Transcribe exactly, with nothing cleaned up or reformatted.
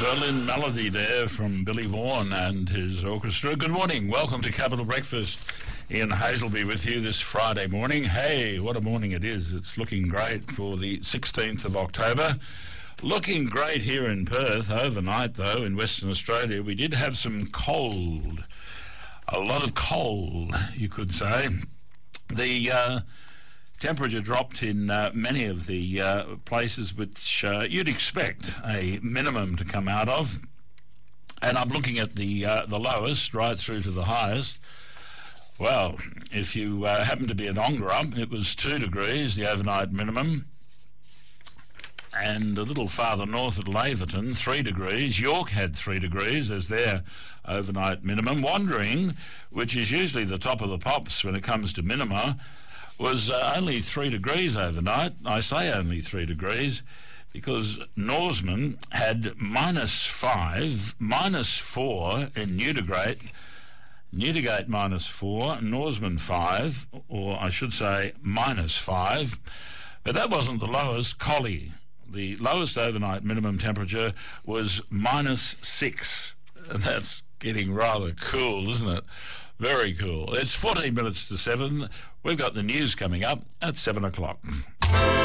Berlin Melody there from Billy Vaughan and his orchestra. Good morning. Welcome to Capital Breakfast. Ian Hazelby with you this Friday morning. Hey, what a morning it is. It's looking great for the sixteenth of October. Looking great here in Perth. Overnight, though, in Western Australia, we did have some cold. A lot of cold, you could say. The uh, temperature dropped in uh, many of the uh, places which uh, you'd expect a minimum to come out of. And I'm looking at the uh, the lowest right through to the highest. Well, if you uh, happen to be at Ongerup, it was two degrees, the overnight minimum. And a little farther north at Laverton, three degrees. York had three degrees as their overnight minimum. Wandering, which is usually the top of the pops when it comes to minima, was uh, only three degrees overnight. I say only three degrees because Norseman had minus five, minus four in Newdigate, Newdigate minus four, Norseman five, or I should say minus five. But that wasn't the lowest. Collie, the lowest overnight minimum temperature was minus six. And that's getting rather cool, isn't it? Very cool. It's fourteen minutes to seven. We've got the news coming up at seven o'clock.